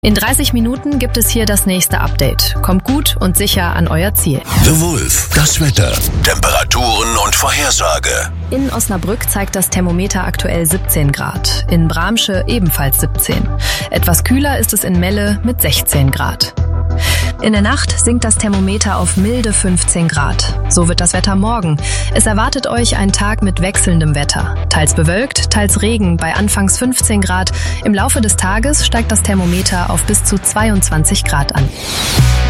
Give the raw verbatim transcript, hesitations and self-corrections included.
In dreißig Minuten gibt es hier das nächste Update. Kommt gut und sicher an euer Ziel. The Wolf, das Wetter, Temperaturen und Vorhersage. In Osnabrück zeigt das Thermometer aktuell siebzehn Grad. In Bramsche ebenfalls siebzehn. Etwas kühler ist es in Melle mit sechzehn Grad. In der Nacht sinkt das Thermometer auf milde fünfzehn Grad. So wird das Wetter morgen. Es erwartet euch ein Tag mit wechselndem Wetter. Teils bewölkt, teils Regen bei anfangs fünfzehn Grad. Im Laufe des Tages steigt das Thermometer auf bis zu zweiundzwanzig Grad an.